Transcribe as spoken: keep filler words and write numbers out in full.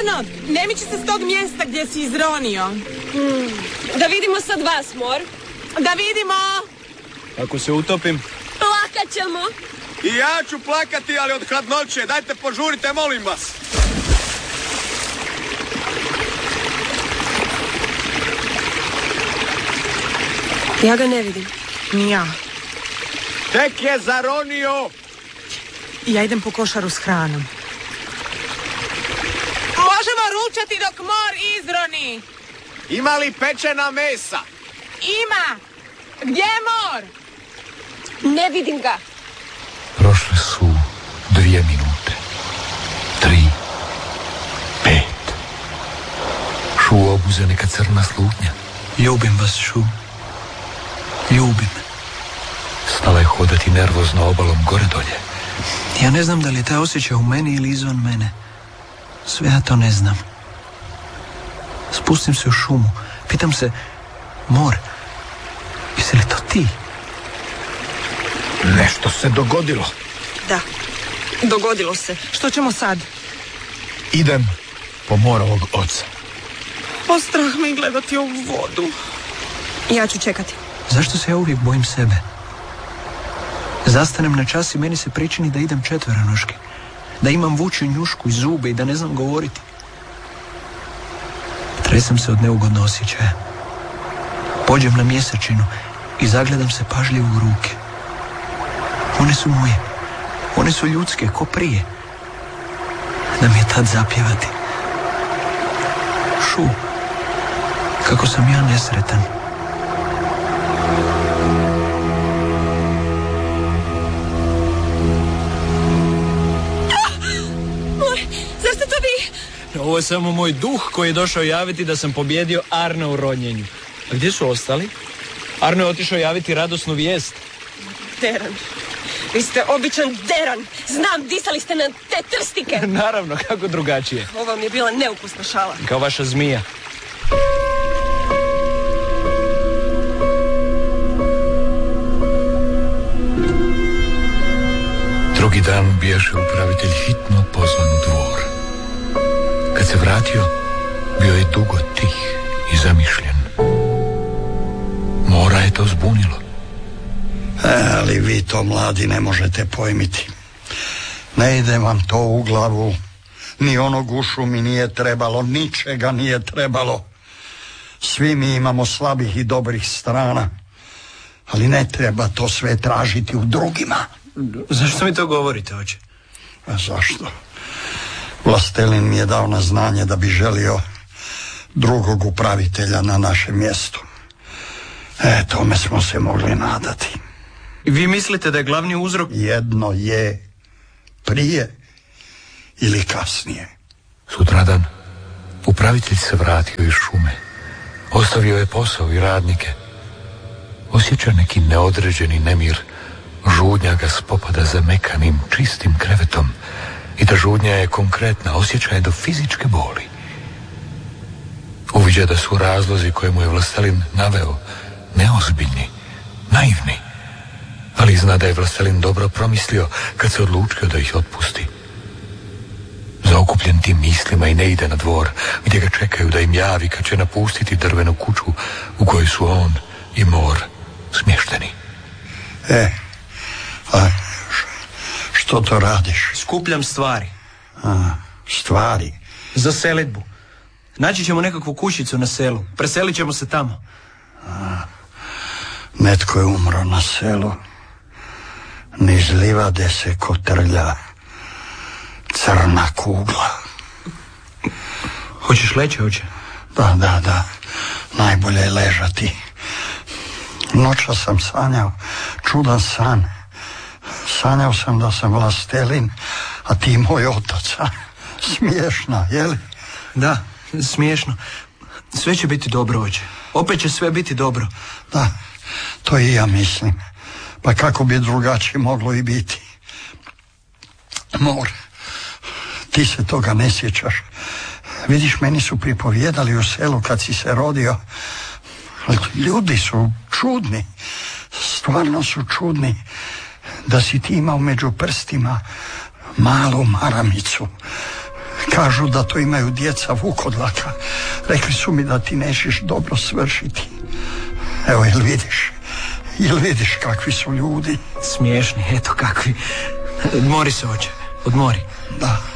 Arnold, ne miči se s tog mjesta gdje si izronio. Hmm. Da vidimo sad vas, Mor. Da vidimo. Ako se utopim? Plakat ćemo. I ja ću plakati, ali od hladnoće. Dajte požurite, molim vas. Ja ga ne vidim. Ni ja. Tek je zaronio. Ja idem po košaru s hranom. Možemo ručati dok Mor izroni. Ima li pečena mesa? Ima. Gdje je Mor? Ne vidim ga. Prošle su dvije minute. Tri. Pet. Šu obuze neka crna slutnja. Ljubim vas, Šu. Ljubim. Stala je hodati nervozno obalom gore dolje. Ja ne znam da li je taj osjećaj u meni ili izvan mene. Sve ja to ne znam. Spustim se u šumu. Pitam se, Mor, jesi li to ti? Nešto se dogodilo. Da, dogodilo se. Što ćemo sad? Idem po Morovog oca. Postrah me gledati ovu vodu. Ja ću čekati. Zašto se ja uvijek bojim sebe? Zastanem na čas i meni se pričini da idem četveronoški. Da imam vučju njušku i zube i da ne znam govoriti. Tresam se od neugodno osjećaja. Pođem na mjesečinu i zagledam se pažljivo u ruke. One su moje. One su ljudske, ko prije. Da mi je tad zapjevati. Šu, kako sam ja nesretan. Ovo je samo moj duh koji je došao javiti da sam pobjedio Arne u ronjenju. A gdje su ostali? Arne je otišao javiti radosnu vijest. Deran. Vi ste običan deran. Znam, disali ste na te trstike. Naravno, kako drugačije. Ovo mi je bila neukusna šala. Kao vaša zmija. Drugi dan biješe upravitelj hitno pozvan u dvor. Kad se vratio, bio je dugo tih i zamišljen. Mora je to zbunilo. E, ali vi to, mladi, ne možete pojmiti. Ne ide vam to u glavu. Ni onog ušu mi nije trebalo, ničega nije trebalo. Svi mi imamo slabih i dobrih strana. Ali ne treba to sve tražiti u drugima. Zašto mi to govorite, oče? A zašto? Vlastelin mi je dao na znanje da bi želio drugog upravitelja na našem mjestu. E, tome smo se mogli nadati. I vi mislite da je glavni uzrok? Jedno je prije ili kasnije. Sutradan upravitelj se vratio iz šume. Ostavio je posao i radnike. Osjeća neki neodređeni nemir. Žudnja ga spopada za mekanim, čistim krevetom. I ta žudnja je konkretna, osjeća je do fizičke boli. Uviđa da su razlozi koje mu je Vlastelin naveo neozbiljni, naivni. Ali zna da je Vlastelin dobro promislio kad se odlučio da ih otpusti. Zaokupljen tim mislima i ne ide na dvor, gdje ga čekaju da im javi kad će napustiti drvenu kuću u kojoj su on i Mor smješteni. E, a što to radiš? Skupljam stvari. A, stvari? Za selidbu. Naći ćemo nekakvu kućicu na selu. Preselit ćemo se tamo. A, netko je umro na selu. Niz livade se kotrlja crna kugla. Hoćeš leći, hoće? Da, da, da. Najbolje je ležati. Noća sam sanjao čudan san. Sanjao sam da sam Vlastelin, a ti moj otac. Smiješna, je li? Da, smiješno. Sve će biti dobro, oče. Opet će sve biti dobro. Da, to i ja mislim. Pa kako bi drugačije moglo i biti? Mor, ti se toga ne sjećaš. Vidiš, meni su pripovjedali u selu kad si se rodio. Ljudi su čudni. Stvarno su čudni. Da si ti imao među prstima malu maramicu. Kažu da to imaju djeca vukodlaka. Rekli su mi da ti nećeš dobro svršiti. Evo, jel vidiš? Jel vidiš kakvi su ljudi? Smiješni, eto kakvi. Odmori se, oče, odmori. Da.